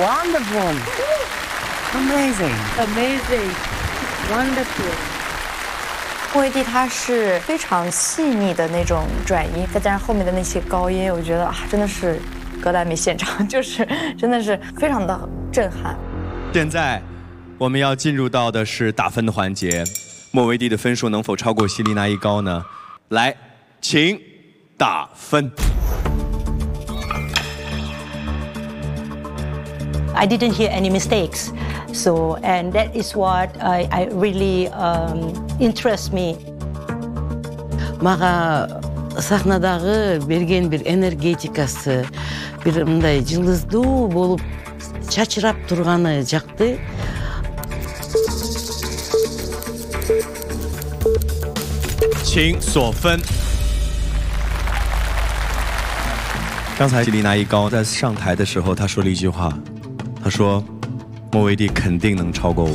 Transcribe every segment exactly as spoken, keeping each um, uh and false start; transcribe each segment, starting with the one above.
Wonderful. Amazing. Amazing. Wonderful. 莫维蒂他是非常细腻的那种转音，再加上后面的那些高音，我觉得啊，真的是格莱美现场，就是真的是非常的震撼。 现在我们要进入到的是打分的环节，莫维蒂的分数能否超过希利娜依高呢？来，请打分。 I didn't hear any mistakes, so and that is what I, I really um, interests me. Мага сахнадагы берген бир энергетикасы, бир мындай жылдыздуу болуп чачырап турганы жакты. 请锁分。刚才希利娜依高在上台的时候，她说了一句话。 他说：“莫维蒂肯定能超过我。”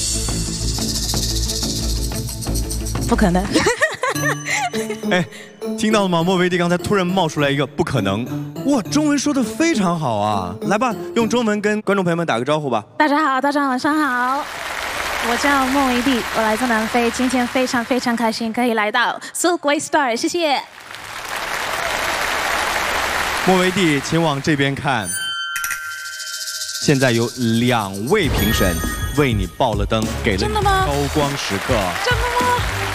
不可能。 哎，听到了吗？莫维蒂刚才突然冒出来一个“不可能”，哇，中文说的非常好啊！来吧，用中文跟观众朋友们打个招呼吧。 大家好，大家晚上好，我叫莫维蒂，我来自南非，今天非常非常开心可以来到 So Great Star， 谢谢。 莫维蒂，请往这边看。 现在有两位评审为你爆了灯，给了你高光时刻。 真的吗？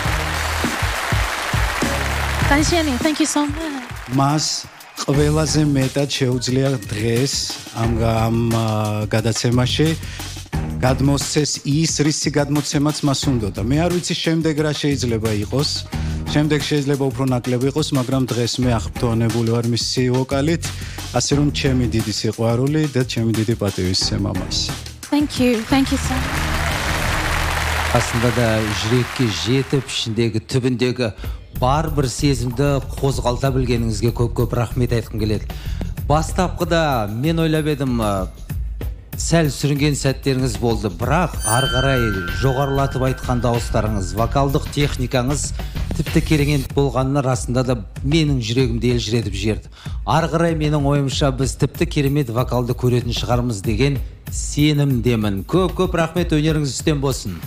感谢你 ，Thank you so much。 მას ყველაზე მეტად შეუძლია დღეს ამ ამ გადაცემაში გადმოსცეს ის, რისი გადმოცემაც მას უნდოდა. მე არ ვიცი შემდეგ რა შეიძლება იყოს. შემდეგ შეიძლება უფრო ნაკლები იყოს, მაგრამ დღეს მე აღფრთოვანებული ვარ მისი ვოკალით. ასე რომ ჩემი დიდი სიყვარული და ჩემი დიდი პატივისცემა მას. Thank you, thank you so much. Aslında da жүрекке жетіп, ішіндегі түбіндегі бар бір сезімді қозғалта білгеніңізге көп-көп рахмет айтқым келеді. Бастапқыда мен ойлап едім, сәл сүрінген сәттеріңіз болды, бірақ ары қарай жоғарылатып айтқан дауыстарыңыз, вокалдық техникаңыз тіпті керемет болғанына расында да менің жүрегімді елжіретіп жіберді. Ары қарай менің ойымша біз тіпті керемет вокалды көретін шығармыз деген сенімдемін. Көп-көп рахмет, өнеріңіз үстем болсын.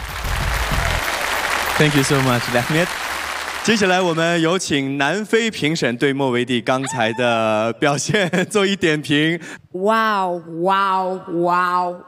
Thank you so much, Rahmet. 接下来我们有请南非评审对莫维蒂刚才的表现做一点评。 Wow, wow, wow.